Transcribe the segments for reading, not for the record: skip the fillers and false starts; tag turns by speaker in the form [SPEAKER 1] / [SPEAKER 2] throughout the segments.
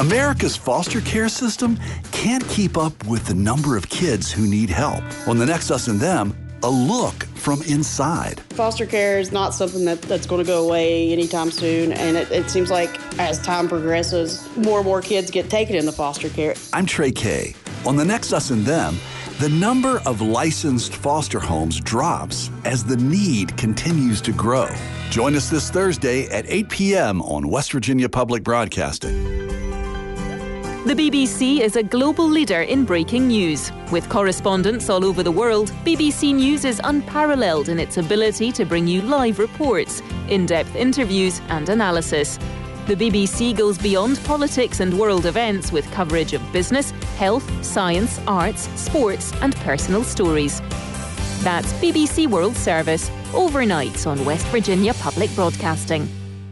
[SPEAKER 1] America's foster care system can't keep up with the number of kids who need help. On the next Us and Them, a look from inside.
[SPEAKER 2] Foster care is not something that's going to go away anytime soon, and it seems like as time progresses, more and more kids get taken into foster care.
[SPEAKER 1] I'm Trey Kay. On the next Us and Them, the number of licensed foster homes drops as the need continues to grow. Join us this Thursday at 8 p.m. on West Virginia Public Broadcasting.
[SPEAKER 3] The BBC is a global leader in breaking news. With correspondents all over the world, BBC News is unparalleled in its ability to bring you live reports, in-depth interviews and analysis. The BBC goes beyond politics and world events with coverage of business, health, science, arts, sports and personal stories. That's BBC World Service, overnight on West Virginia Public Broadcasting.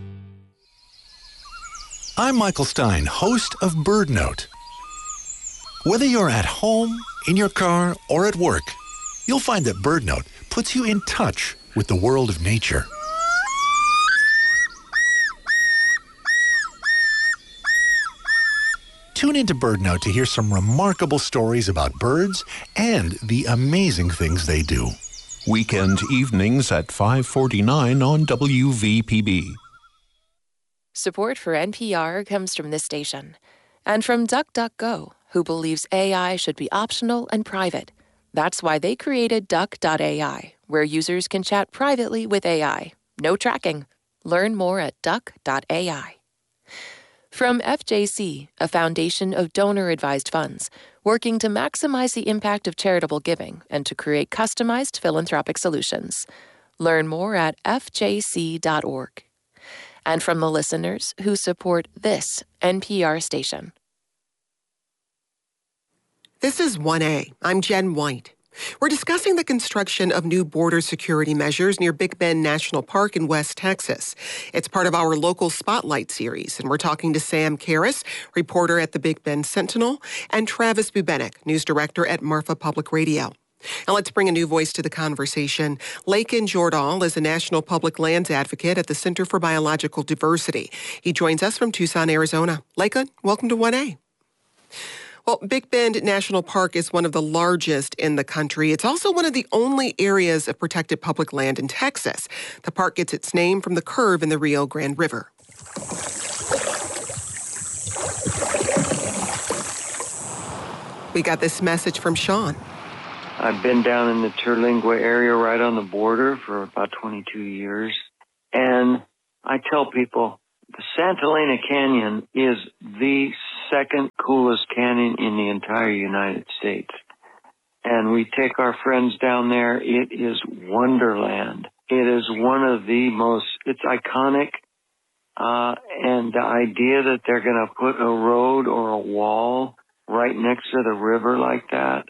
[SPEAKER 4] I'm Michael Stein, host of Bird Note. Whether you're at home, in your car, or at work, you'll find that Bird Note puts you in touch with the world of nature. Tune into Bird Note to hear some remarkable stories about birds and the amazing things they do.
[SPEAKER 5] Weekend evenings at 5:49 on WVPB.
[SPEAKER 6] Support for NPR comes from this station and from DuckDuckGo, who believes AI should be optional and private. That's why they created Duck.ai, where users can chat privately with AI. No tracking. Learn more at Duck.ai. From FJC, a foundation of donor-advised funds, working to maximize the impact of charitable giving and to create customized philanthropic solutions. Learn more at fjc.org. And from the listeners who support this NPR station.
[SPEAKER 7] This is 1A. I'm Jen White. We're discussing the construction of new border security measures near Big Bend National Park in West Texas. It's part of our local Spotlight series, and we're talking to Sam Karras, reporter at the Big Bend Sentinel, and Travis Bubenik, news director at Marfa Public Radio. Now let's bring a new voice to the conversation. Lakin Jordahl is a national public lands advocate at the Center for Biological Diversity. He joins us from Tucson, Arizona. Lakin, welcome to 1A. Well, Big Bend National Park is one of the largest in the country. It's also one of the only areas of protected public land in Texas. The park gets its name from the curve in the Rio Grande River. We got this message from Sean.
[SPEAKER 8] I've been down in the Terlingua area right on the border for about 22 years. And I tell people the Santa Elena Canyon is the second coolest canyon in the entire United States. And we take our friends down there. It is wonderland. It is one of the most, it's iconic. And the idea that they're going to put a road or a wall right next to the river like that,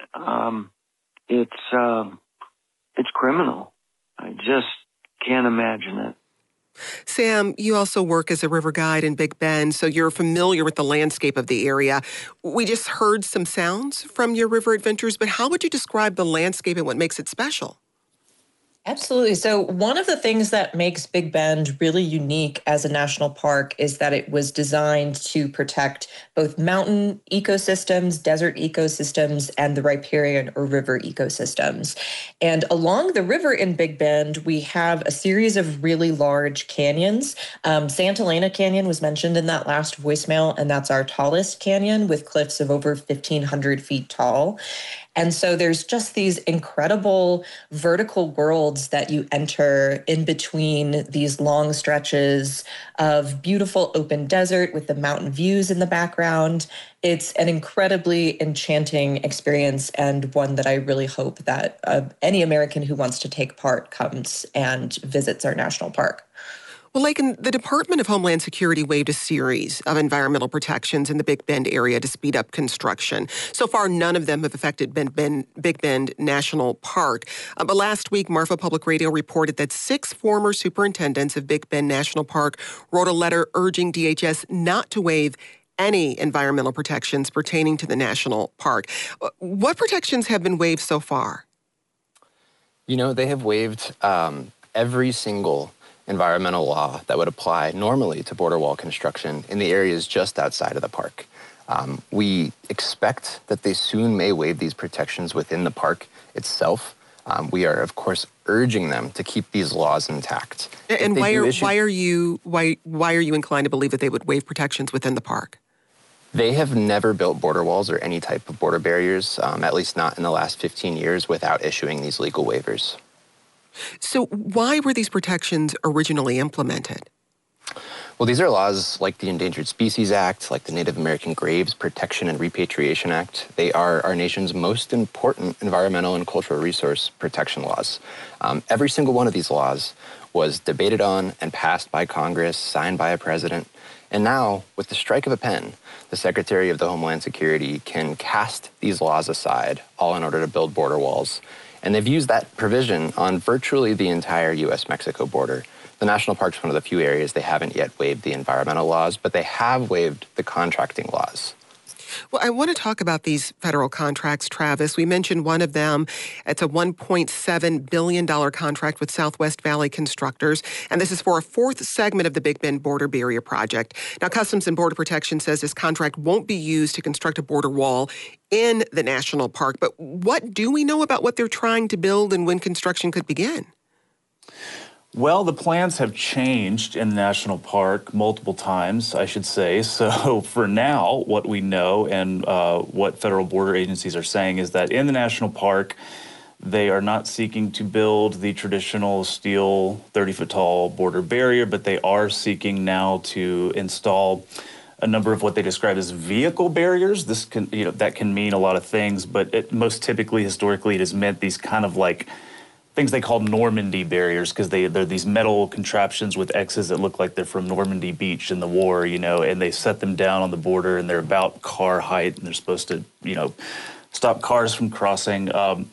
[SPEAKER 8] it's criminal. I just can't imagine it.
[SPEAKER 7] Sam, you also work as a river guide in Big Bend, so you're familiar with the landscape of the area. We just heard some sounds from your river adventures, but how would you describe the landscape and what makes it special?
[SPEAKER 9] Absolutely. So one of the things that makes Big Bend really unique as a national park is that it was designed to protect both mountain ecosystems, desert ecosystems, and the riparian or river ecosystems. And along the river in Big Bend, we have a series of really large canyons. Santa Elena Canyon was mentioned in that last voicemail, and that's our tallest canyon with cliffs of over 1,500 feet tall. And so there's just these incredible vertical worlds that you enter in between these long stretches of beautiful open desert with the mountain views in the background. It's an incredibly enchanting experience and one that I really hope that any American who wants to take part comes and visits our national park.
[SPEAKER 7] Well, Lakin, the Department of Homeland Security waived a series of environmental protections in the Big Bend area to speed up construction. So far, none of them have affected Big Bend National Park. But last week, Marfa Public Radio reported that 6 former superintendents of Big Bend National Park wrote a letter urging DHS not to waive any environmental protections pertaining to the national park. What protections have been waived so far?
[SPEAKER 10] You know, they have waived every single environmental law that would apply normally to border wall construction in the areas just outside of the park. We expect that they soon may waive these protections within the park itself. We are, of course, urging them to keep these laws intact.
[SPEAKER 7] And why are you inclined to believe that they would waive protections within the park?
[SPEAKER 10] They have never built border walls or any type of border barriers, at least not in the last 15 years, without issuing these legal waivers.
[SPEAKER 7] So why were these protections originally implemented?
[SPEAKER 10] Well, these are laws like the Endangered Species Act, like the Native American Graves Protection and Repatriation Act. They are our nation's most important environmental and cultural resource protection laws. Every single one of these laws was debated on and passed by Congress, signed by a president. And now, with the strike of a pen, the Secretary of the Homeland Security can cast these laws aside, all in order to build border walls. And they've used that provision on virtually the entire U.S.-Mexico border. The national park's one of the few areas they haven't yet waived the environmental laws, but they have waived the contracting laws.
[SPEAKER 7] Well, I want to talk about these federal contracts, Travis. We mentioned one of them. It's a $1.7 billion contract with Southwest Valley Constructors, and this is for a fourth segment of the Big Bend Border Barrier Project. Now, Customs and Border Protection says this contract won't be used to construct a border wall in the national park. But what do we know about what they're trying to build and when construction could begin?
[SPEAKER 11] Well, the plans have changed in the national park multiple times, I should say. So for now, what we know and what federal border agencies are saying is that in the national park, they are not seeking to build the traditional steel 30-foot tall border barrier, but they are seeking now to install a number of what they describe as vehicle barriers. This can, that can mean a lot of things, but most typically, historically, it has meant these kind of like things they call Normandy barriers, because they're these metal contraptions with X's that look like they're from Normandy Beach in the war, and they set them down on the border, and they're about car height, and they're supposed to, stop cars from crossing.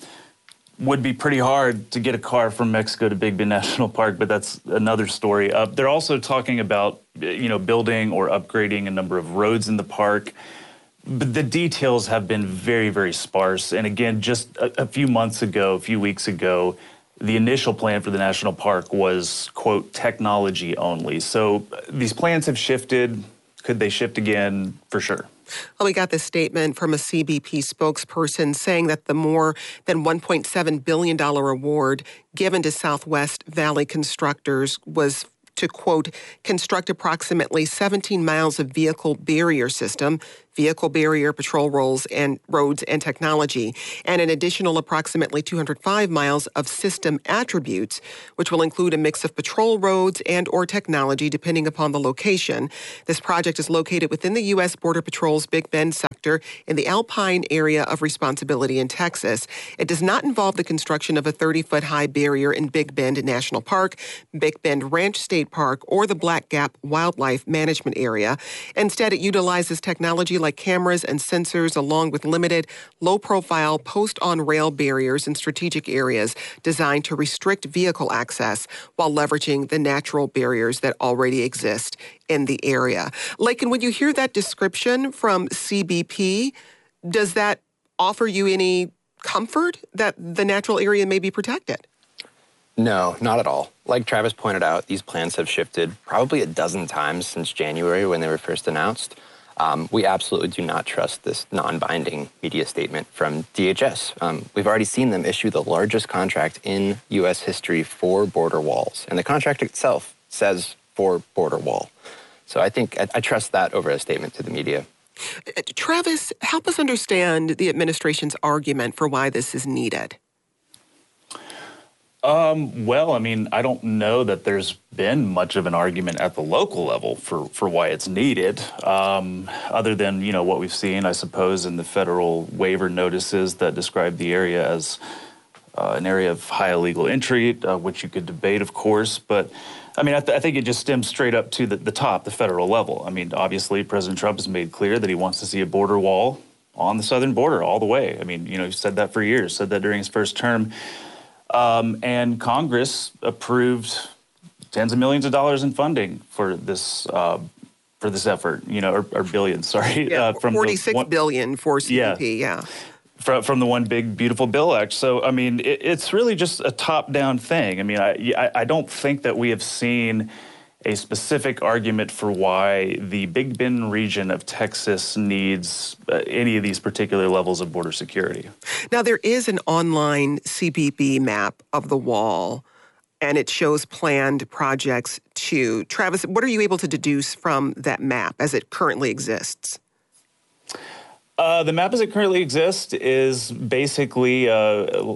[SPEAKER 11] Would be pretty hard to get a car from Mexico to Big Bend National Park, but that's another story. They're also talking about, building or upgrading a number of roads in the park. But the details have been very, very sparse. And again, just a few weeks ago, the initial plan for the national park was, quote, technology only. So these plans have shifted. Could they shift again? For sure.
[SPEAKER 7] Well, we got this statement from a CBP spokesperson saying that the more than $1.7 billion award given to Southwest Valley Constructors was to, quote, construct approximately 17 miles of vehicle barrier system, vehicle barrier patrol roads and technology, and an additional approximately 205 miles of system attributes, which will include a mix of patrol roads and or technology depending upon the location. This project is located within the U.S. Border Patrol's Big Bend sector in the Alpine area of responsibility in Texas. It does not involve the construction of a 30-foot high barrier in Big Bend National Park, Big Bend Ranch State Park, or the Black Gap Wildlife Management Area. Instead, it utilizes technology like cameras and sensors along with limited, low-profile post-on-rail barriers in strategic areas designed to restrict vehicle access while leveraging the natural barriers that already exist in the area. Lakin, when you hear that description from CBP, does that offer you any comfort that the natural area may be protected?
[SPEAKER 10] No, not at all. Like Travis pointed out, these plans have shifted probably a dozen times since January when they were first announced. We absolutely do not trust this non-binding media statement from DHS. We've already seen them issue the largest contract in U.S. history for border walls, and the contract itself says for border wall. So I think I trust that over a statement to the media.
[SPEAKER 7] Travis, help us understand the administration's argument for why this is needed.
[SPEAKER 11] Well, I don't know that there's been much of an argument at the local level for why it's needed, other than, what we've seen, I suppose, in the federal waiver notices that describe the area as an area of high illegal entry, which you could debate, of course. But, I think it just stems straight up to the top, the federal level. Obviously, President Trump has made clear that he wants to see a border wall on the southern border all the way. He said that for years, said that during his first term. And Congress approved tens of millions of dollars in funding for this effort, or billions, sorry.
[SPEAKER 7] Yeah, $46 billion for CBP, yeah.
[SPEAKER 11] from the One Big Beautiful Bill Act. So, I mean, it's really just a top-down thing. I mean, I don't think that we have seen a specific argument for why the Big Bend region of Texas needs any of these particular levels of border security.
[SPEAKER 7] Now, there is an online CBP map of the wall, and it shows planned projects too. Travis, what are you able to deduce from that map as it currently exists?
[SPEAKER 11] The map as it currently exists is basically a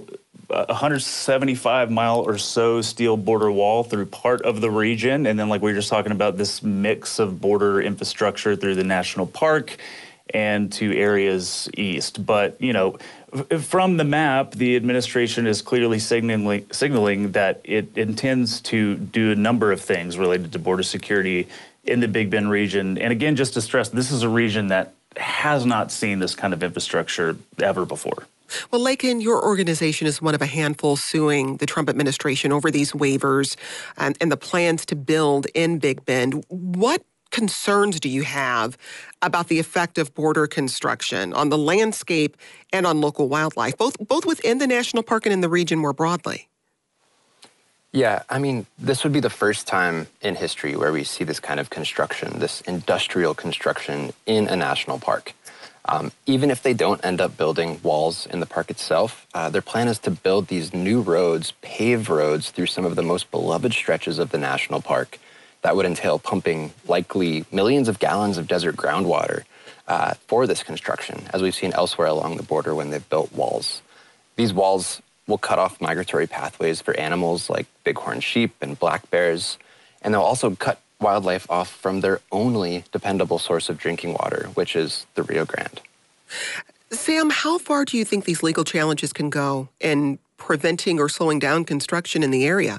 [SPEAKER 11] 175-mile or so steel border wall through part of the region. And then, like we were just talking about, this mix of border infrastructure through the national park and to areas east. But, you know, from the map, the administration is clearly signaling that it intends to do a number of things related to border security in the Big Bend region. And again, just to stress, this is a region that has not seen this kind of infrastructure ever before.
[SPEAKER 7] Well, Laken, your organization is one of a handful suing the Trump administration over these waivers and the plans to build in Big Bend. What concerns do you have about the effect of border construction on the landscape and on local wildlife, both within the national park and in the region more broadly?
[SPEAKER 10] Yeah, I mean, this would be the first time in history where we see this kind of construction, this industrial construction in a national park. Even if they don't end up building walls in the park itself, their plan is to build these new roads, paved roads, through some of the most beloved stretches of the national park. That would entail pumping likely millions of gallons of desert groundwater for this construction, as we've seen elsewhere along the border when they've built walls. These walls will cut off migratory pathways for animals like bighorn sheep and black bears, and they'll also cut wildlife off from their only dependable source of drinking water, which is the Rio Grande.
[SPEAKER 7] Sam, how far do you think these legal challenges can go in preventing or slowing down construction in the area?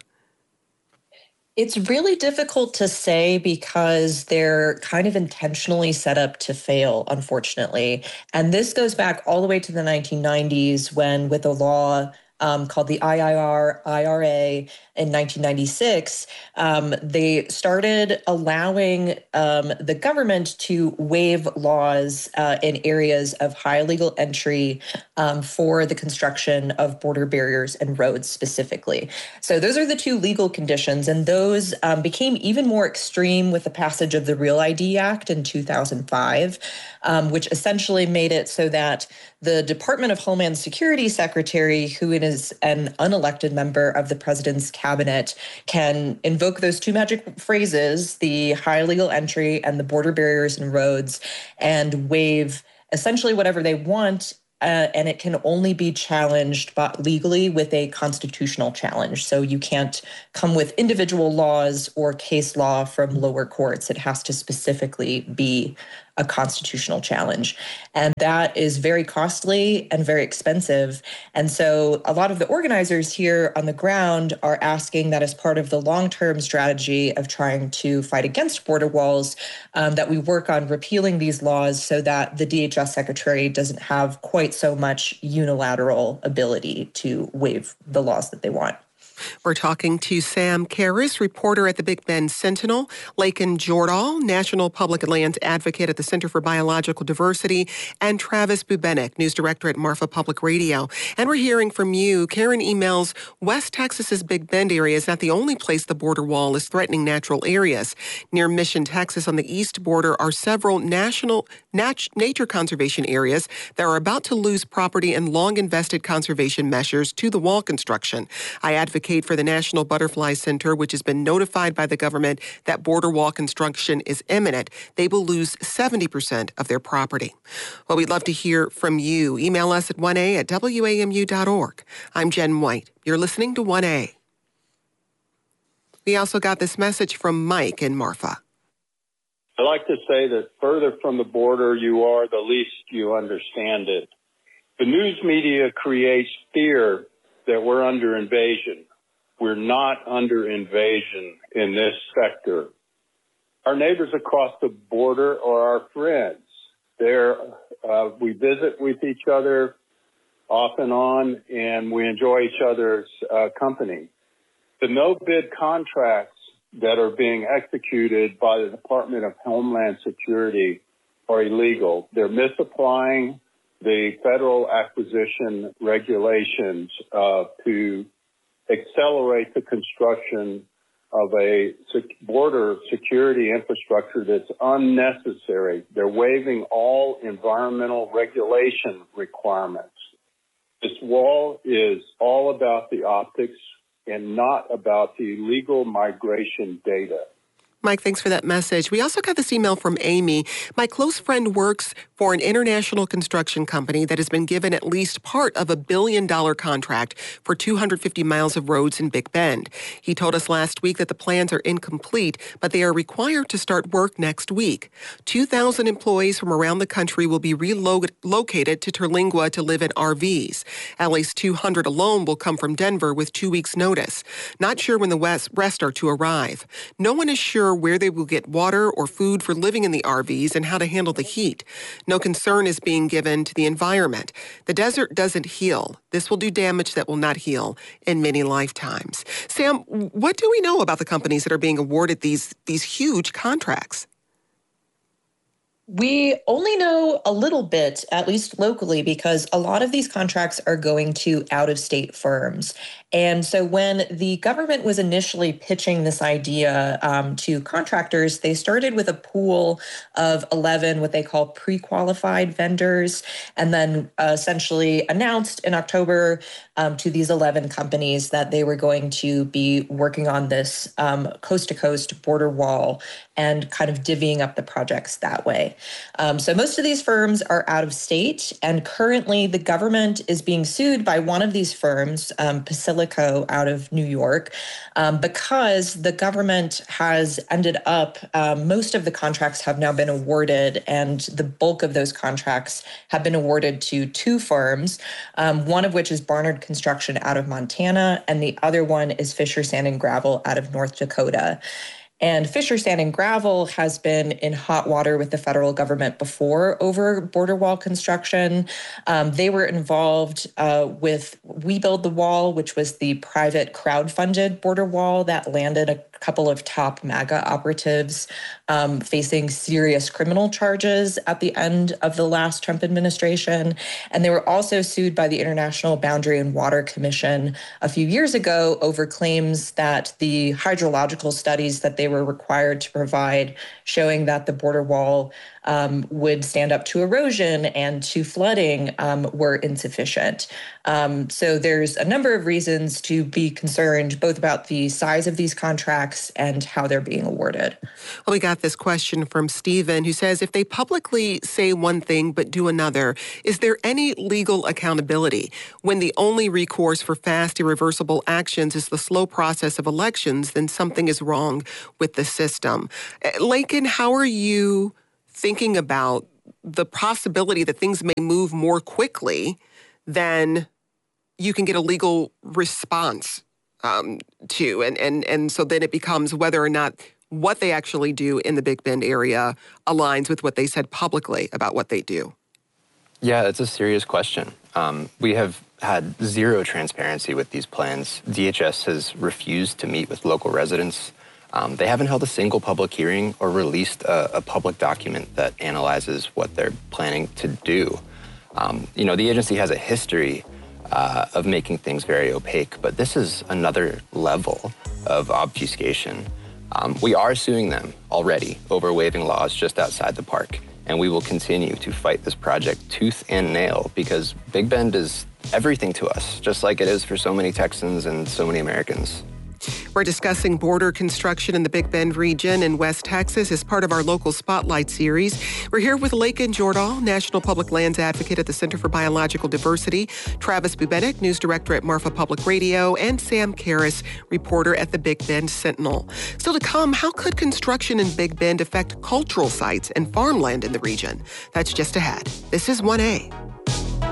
[SPEAKER 9] It's really difficult to say because they're kind of intentionally set up to fail, unfortunately. And this goes back all the way to the 1990s when, with a law called the IRA in 1996, they started allowing the government to waive laws in areas of high illegal entry for the construction of border barriers and roads specifically. So those are the two legal conditions, and those became even more extreme with the passage of the Real ID Act in 2005, which essentially made it so that the Department of Homeland Security Secretary, who is an unelected member of the president's cabinet, can invoke those two magic phrases, the high legal entry and the border barriers and roads, and waive essentially whatever they want. And it can only be challenged legally with a constitutional challenge. So you can't come with individual laws or case law from lower courts. It has to specifically be a constitutional challenge. And that is very costly and very expensive. And so a lot of the organizers here on the ground are asking that as part of the long-term strategy of trying to fight against border walls, that we work on repealing these laws so that the DHS secretary doesn't have quite so much unilateral ability to waive the laws that they want.
[SPEAKER 7] We're talking to Sam Karras, reporter at the Big Bend Sentinel, Laken Jordahl, National Public Lands Advocate at the Center for Biological Diversity, and Travis Bubenik, News Director at Marfa Public Radio. And we're hearing from you. Karen emails, West Texas's Big Bend area is not the only place the border wall is threatening natural areas. Near Mission, Texas, on the east border, are several national nature conservation areas that are about to lose property and long-invested conservation measures to the wall construction. I advocate for the National Butterfly Center, which has been notified by the government that border wall construction is imminent. They will lose 70% of their property. Well, we'd love to hear from you. Email us at 1a@wamu.org. I'm Jen White. You're listening to 1A. We also got this message from Mike in Marfa.
[SPEAKER 12] I like to say that further from the border you are, the least you understand it. The news media creates fear that we're under invasion. We're not under invasion in this sector. Our neighbors across the border are our friends. We visit with each other off and on, and we enjoy each other's company. The no-bid contracts that are being executed by the Department of Homeland Security are illegal. They're misapplying the federal acquisition regulations to accelerate the construction of a border security infrastructure that's unnecessary. They're waiving all environmental regulation requirements. This wall is all about the optics and not about the illegal migration data.
[SPEAKER 7] Mike, thanks for that message. We also got this email from Amy. My close friend works for an international construction company that has been given at least part of $1 billion contract for 250 miles of roads in Big Bend. He told us last week that the plans are incomplete, but they are required to start work next week. 2,000 employees from around the country will be relocated to Terlingua to live in RVs. At least 200 alone will come from Denver with 2 weeks' notice. Not sure when the rest are to arrive. No one is sure where they will get water or food for living in the RVs and how to handle the heat. No concern is being given to the environment. The desert doesn't heal. This will do damage that will not heal in many lifetimes. Sam, what do we know about the companies that are being awarded these huge contracts?
[SPEAKER 9] We only know a little bit, at least locally, because a lot of these contracts are going to out-of-state firms. And so when the government was initially pitching this idea to contractors, they started with a pool of 11 what they call pre-qualified vendors, and then essentially announced in October to these 11 companies that they were going to be working on this coast-to-coast border wall and kind of divvying up the projects that way. So most of these firms are out of state, and currently the government is being sued by one of these firms, Basilico out of New York, because the government has ended up, most of the contracts have now been awarded, and the bulk of those contracts have been awarded to two firms, one of which is Barnard Construction out of Montana, and the other one is Fisher Sand and Gravel out of North Dakota. And Fisher Sand and Gravel has been in hot water with the federal government before over border wall construction. They were involved with We Build the Wall, which was the private crowd-funded border wall that landed a couple of top MAGA operatives facing serious criminal charges at the end of the last Trump administration. And they were also sued by the International Boundary and Water Commission a few years ago over claims that the hydrological studies that they were required to provide showing that the border wall would stand up to erosion and to flooding were insufficient. So there's a number of reasons to be concerned both about the size of these contracts and how they're being awarded.
[SPEAKER 7] Well, we got this question from Stephen, who says, if they publicly say one thing but do another, is there any legal accountability when the only recourse for fast, irreversible actions is the slow process of elections? Then something is wrong with the system. Laken, how are you thinking about the possibility that things may move more quickly than you can get a legal response to? And so then it becomes whether or not what they actually do in the Big Bend area aligns with what they said publicly about what they do.
[SPEAKER 10] Yeah, it's a serious question. We have had zero transparency with these plans. DHS has refused to meet with local residents. They haven't held a single public hearing or released a public document that analyzes what they're planning to do. The agency has a history of making things very opaque, but this is another level of obfuscation. We are suing them already over waiving laws just outside the park, and we will continue to fight this project tooth and nail because Big Bend is everything to us, just like it is for so many Texans and so many Americans.
[SPEAKER 7] We're discussing border construction in the Big Bend region in West Texas as part of our local Spotlight series. We're here with Laken Jordahl, National Public Lands Advocate at the Center for Biological Diversity, Travis Bubenik, News Director at Marfa Public Radio, and Sam Karras, reporter at the Big Bend Sentinel. Still to come, how could construction in Big Bend affect cultural sites and farmland in the region? That's just ahead. This is 1A.